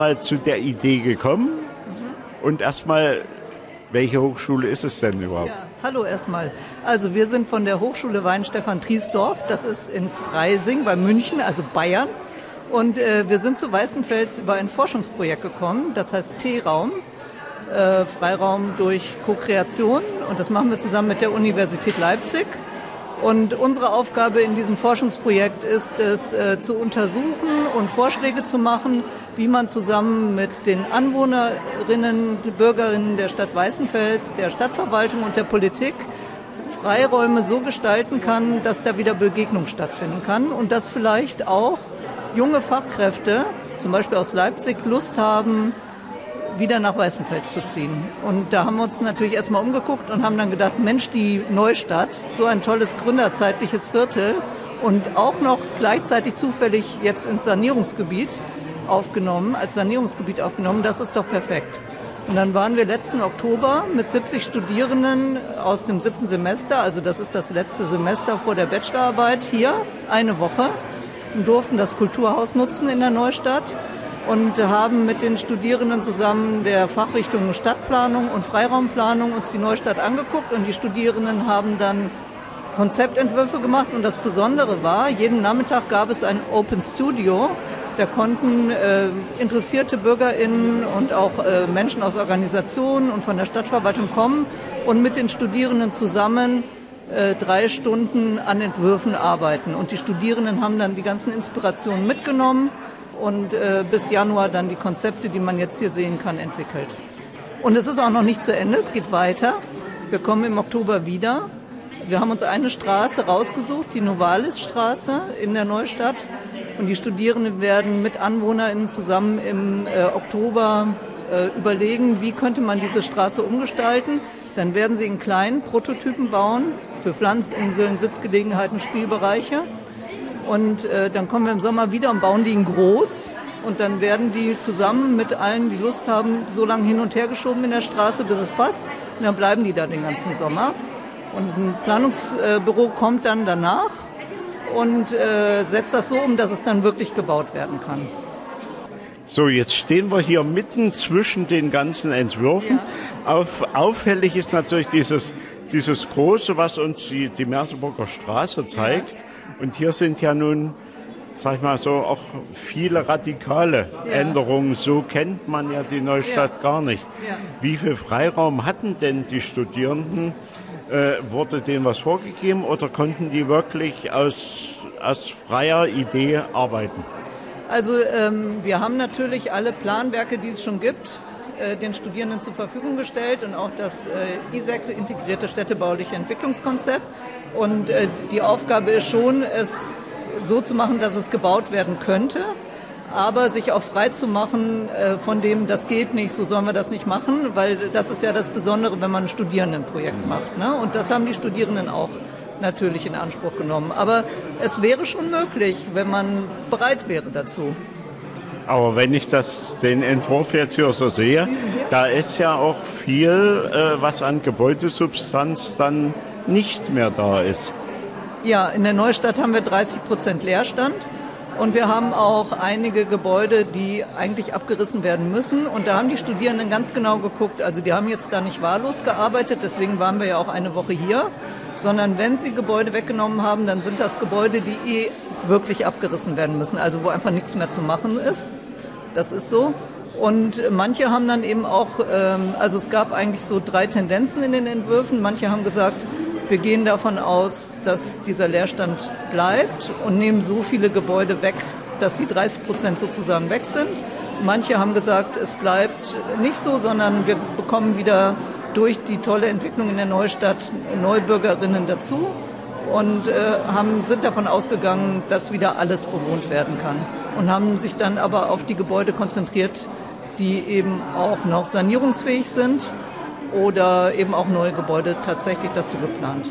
mal zu der Idee gekommen? Und erstmal, welche Hochschule ist es denn überhaupt? Ja, hallo erstmal. Also wir sind von der Hochschule Weihenstephan-Triesdorf. Das ist in Freising bei München, also Bayern. Und wir sind zu Weißenfels über ein Forschungsprojekt gekommen, das heißt T-Raum, Freiraum durch Co-Kreation. Und das machen wir zusammen mit der Universität Leipzig. Und unsere Aufgabe in diesem Forschungsprojekt ist es, zu untersuchen und Vorschläge zu machen, wie man zusammen mit den Anwohnerinnen, Bürgerinnen der Stadt Weißenfels, der Stadtverwaltung und der Politik Freiräume so gestalten kann, dass da wieder Begegnung stattfinden kann und dass vielleicht auch junge Fachkräfte, zum Beispiel aus Leipzig, Lust haben, wieder nach Weißenfels zu ziehen. Und da haben wir uns natürlich erstmal umgeguckt und haben dann gedacht, Mensch, die Neustadt, so ein tolles gründerzeitliches Viertel und auch noch gleichzeitig zufällig jetzt ins Sanierungsgebiet aufgenommen, das ist doch perfekt. Und dann waren wir letzten Oktober mit 70 Studierenden aus dem 7. Semester, also das ist das letzte Semester vor der Bachelorarbeit hier, eine Woche, und durften das Kulturhaus nutzen in der Neustadt und haben mit den Studierenden zusammen der Fachrichtung Stadtplanung und Freiraumplanung uns die Neustadt angeguckt und die Studierenden haben dann Konzeptentwürfe gemacht und das Besondere war, jeden Nachmittag gab es ein Open Studio, da konnten interessierte BürgerInnen und auch Menschen aus Organisationen und von der Stadtverwaltung kommen und mit den Studierenden zusammen 3 Stunden an Entwürfen arbeiten und die Studierenden haben dann die ganzen Inspirationen mitgenommen und bis Januar dann die Konzepte, die man jetzt hier sehen kann, entwickelt. Und es ist auch noch nicht zu Ende, es geht weiter. Wir kommen im Oktober wieder. Wir haben uns eine Straße rausgesucht, die Novalis-Straße in der Neustadt. Und die Studierenden werden mit AnwohnerInnen zusammen im Oktober überlegen, wie könnte man diese Straße umgestalten. Dann werden sie in kleinen Prototypen bauen für Pflanzinseln, Sitzgelegenheiten, Spielbereiche. Und dann kommen wir im Sommer wieder und bauen die in groß. Und dann werden die zusammen mit allen, die Lust haben, so lange hin und her geschoben in der Straße, bis es passt. Und dann bleiben die da den ganzen Sommer. Und ein Planungsbüro kommt dann danach und setzt das so um, dass es dann wirklich gebaut werden kann. So, jetzt stehen wir hier mitten zwischen den ganzen Entwürfen. Ja. Auffällig ist natürlich dieses Große, was uns die Merseburger Straße zeigt. Ja. Und hier sind ja nun, sag ich mal so, auch viele radikale Änderungen. So kennt man ja die Neustadt gar nicht. Ja. Wie viel Freiraum hatten denn die Studierenden? Wurde denen was vorgegeben oder konnten die wirklich aus freier Idee arbeiten? Also wir haben natürlich alle Planwerke, die es schon gibt, den Studierenden zur Verfügung gestellt und auch das ISEC, integrierte städtebauliche Entwicklungskonzept. Und die Aufgabe ist schon, es so zu machen, dass es gebaut werden könnte, aber sich auch frei zu machen von dem, das geht nicht, so sollen wir das nicht machen, weil das ist ja das Besondere, wenn man ein Studierendenprojekt macht. Ne? Und das haben die Studierenden auch natürlich in Anspruch genommen. Aber es wäre schon möglich, wenn man bereit wäre dazu. Aber wenn ich den Entwurf jetzt hier so sehe, da ist ja auch viel, was an Gebäudesubstanz dann nicht mehr da ist. Ja, in der Neustadt haben wir 30% Leerstand und wir haben auch einige Gebäude, die eigentlich abgerissen werden müssen. Und da haben die Studierenden ganz genau geguckt, also die haben jetzt da nicht wahllos gearbeitet, deswegen waren wir ja auch eine Woche hier, sondern wenn sie Gebäude weggenommen haben, dann sind das Gebäude, die wirklich abgerissen werden müssen, also wo einfach nichts mehr zu machen ist. Das ist so. Und manche haben dann eben auch, also es gab eigentlich so 3 Tendenzen in den Entwürfen. Manche haben gesagt, wir gehen davon aus, dass dieser Leerstand bleibt und nehmen so viele Gebäude weg, dass die 30% sozusagen weg sind. Manche haben gesagt, es bleibt nicht so, sondern wir bekommen wieder durch die tolle Entwicklung in der Neustadt Neubürgerinnen dazu und sind davon ausgegangen, dass wieder alles bewohnt werden kann. Und haben sich dann aber auf die Gebäude konzentriert, die eben auch noch sanierungsfähig sind oder eben auch neue Gebäude tatsächlich dazu geplant.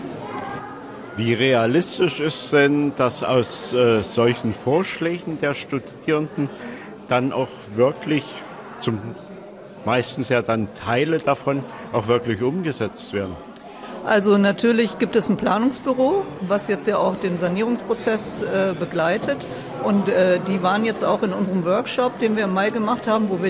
Wie realistisch ist denn, dass aus solchen Vorschlägen der Studierenden dann auch wirklich meistens ja dann Teile davon auch wirklich umgesetzt werden? Also natürlich gibt es ein Planungsbüro, was jetzt ja auch den Sanierungsprozess begleitet. Und die waren jetzt auch in unserem Workshop, den wir im Mai gemacht haben, wo wir